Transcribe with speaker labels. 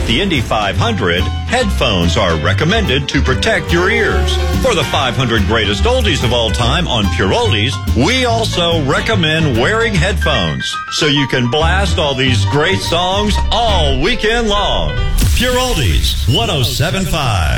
Speaker 1: the Indy 500, headphones are recommended to protect your ears. For the 500 greatest oldies of all time on Pure Oldies, we also recommend wearing headphones so you can blast all these great songs all weekend long. Pure Oldies, 107.5.